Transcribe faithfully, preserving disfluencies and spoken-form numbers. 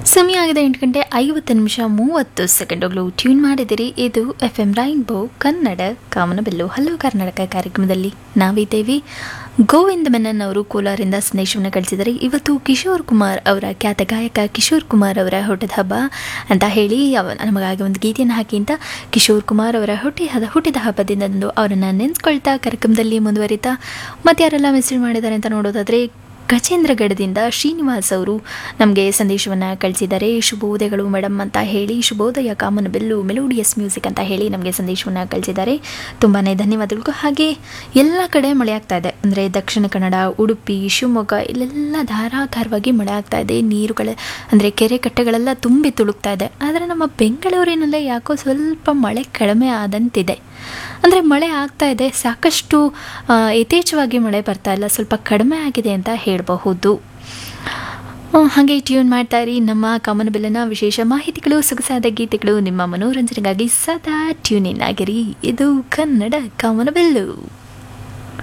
ಸಮಯ ಆಗಿದೆ ಎಂಟು ಗಂಟೆ ಐವತ್ತು ನಿಮಿಷ ಮೂವತ್ತು ಸೆಕೆಂಡುಗಳು. ಟ್ಯೂನ್ ಮಾಡಿದಿರಿ. ಇದು ಎಫ್ ಎಂ ರೈನ್ಬೋ ಕನ್ನಡ ಕಾಮನಬಿಲ್ಲು. ಹಲೋ ಕರ್ನಾಟಕ ಕಾರ್ಯಕ್ರಮದಲ್ಲಿ ನಾವಿದ್ದೇವೆ. ಗೋವಿಂದ ಮೆನನ್ ಅವರು ಕೋಲಾರಿಂದ ಸಂದೇಶವನ್ನು ಕಳಿಸಿದರೆ, ಇವತ್ತು ಕಿಶೋರ್ ಕುಮಾರ್ ಅವರ ಖ್ಯಾತ ಗಾಯಕ ಕಿಶೋರ್ ಕುಮಾರ್ ಅವರ ಹುಟ್ಟಿದ ಹಬ್ಬ ಅಂತ ಹೇಳಿ ಅವ ನಮಗಾಗಿ ಒಂದು ಗೀತೆಯನ್ನು ಹಾಕಿ ಅಂತ ಕಿಶೋರ್ ಕುಮಾರ್ ಅವರ ಹುಟ್ಟಿ ಹುಟ್ಟಿದ ಹಬ್ಬದಿಂದಂದು ಅವರನ್ನು ನೆನೆಸ್ಕೊಳ್ತಾ ಕಾರ್ಯಕ್ರಮದಲ್ಲಿ ಮುಂದುವರಿತಾ ಮತ್ತೆ ಯಾರೆಲ್ಲ ಮೆಸೇಜ್ ಮಾಡಿದ್ದಾರೆ ಅಂತ ನೋಡೋದಾದರೆ, ಗಜೇಂದ್ರಗಢದಿಂದ ಶ್ರೀನಿವಾಸ್ ಅವರು ನಮಗೆ ಸಂದೇಶವನ್ನು ಕಳಿಸಿದ್ದಾರೆ. ಶುಭೋದಯಗಳು ಮೇಡಮ್ ಅಂತ ಹೇಳಿ, ಶುಭೋದಯ ಕಾಮನಬಿಲ್ಲು ಮೆಲೋಡಿಯಸ್ ಮ್ಯೂಸಿಕ್ ಅಂತ ಹೇಳಿ ನಮಗೆ ಸಂದೇಶವನ್ನು ಕಳಿಸಿದ್ದಾರೆ. ತುಂಬಾ ಧನ್ಯವಾದಗಳು. ಹಾಗೆ ಎಲ್ಲ ಕಡೆ ಮಳೆ ಆಗ್ತಾ ಇದೆ, ಅಂದರೆ ದಕ್ಷಿಣ ಕನ್ನಡ, ಉಡುಪಿ, ಶಿವಮೊಗ್ಗ ಇಲ್ಲೆಲ್ಲ ಧಾರಾಕಾರವಾಗಿ ಮಳೆ ಆಗ್ತಾ ಇದೆ. ನೀರುಗಳ ಅಂದರೆ ಕೆರೆ ಕಟ್ಟೆಗಳೆಲ್ಲ ತುಂಬಿ ತುಳುಕ್ತಾ ಇದೆ. ಆದರೆ ನಮ್ಮ ಬೆಂಗಳೂರಿನಲ್ಲೇ ಯಾಕೋ ಸ್ವಲ್ಪ ಮಳೆ ಕಡಿಮೆ ಆದಂತಿದೆ. ಅಂದರೆ ಮಳೆ ಆಗ್ತಾ ಇದೆ, ಸಾಕಷ್ಟು ಯಥೇಚ್ಛವಾಗಿ ಮಳೆ ಬರ್ತಾ ಇಲ್ಲ, ಸ್ವಲ್ಪ ಕಡಿಮೆ ಆಗಿದೆ ಅಂತ ಹೇಳಬಹುದು. ಹಾಗೆ ಟ್ಯೂನ್ ಮಾಡ್ತಾ ಇರಿ. ನಮ್ಮ ಕಾಮನಬಿಲ್ಲಿನ ವಿಶೇಷ ಮಾಹಿತಿಗಳು, ಸೊಗಸಾದ ಗೀತೆಗಳು ನಿಮ್ಮ ಮನೋರಂಜನೆಗಾಗಿ ಸದಾ ಟ್ಯೂನ್ ಇನ್ ಆಗಿರಿ. ಇದು ಕನ್ನಡ ಕಾಮನಬಿಲ್ಲು.